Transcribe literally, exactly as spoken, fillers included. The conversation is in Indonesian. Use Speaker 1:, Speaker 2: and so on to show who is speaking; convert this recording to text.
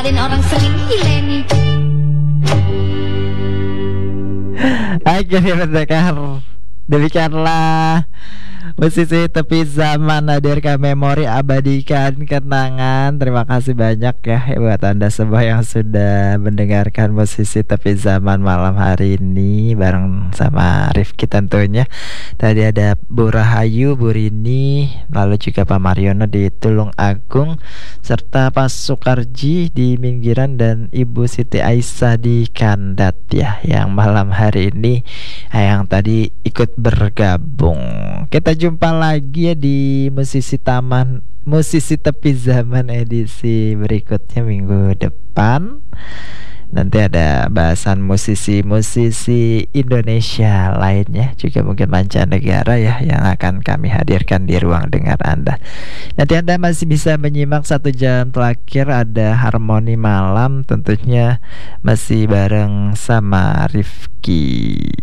Speaker 1: ngeliatin orang sering gile nih.
Speaker 2: Akhirnya mendengar. Demikianlah musisi tepi zaman hadirkan memori, abadikan kenangan. Terima kasih banyak ya buat Anda semua yang sudah mendengarkan musisi tepi zaman malam hari ini bareng sama Rifki tentunya. Tadi ada Bu Rahayu, Bu Rini, lalu juga Pak Mariono di Tulung Agung, serta Pak Sukarji di Minggiran dan Ibu Siti Aisyah di Kandat ya, yang malam hari ini yang tadi ikut bergabung. Kita jumpa lagi ya di musisi taman, musisi tepi zaman edisi berikutnya minggu depan. Nanti ada bahasan musisi-musisi Indonesia lainnya, juga mungkin mancanegara ya, yang akan kami hadirkan di ruang dengar Anda. Nanti Anda masih bisa menyimak satu jam terakhir, ada Harmoni Malam tentunya masih bareng sama Rifki.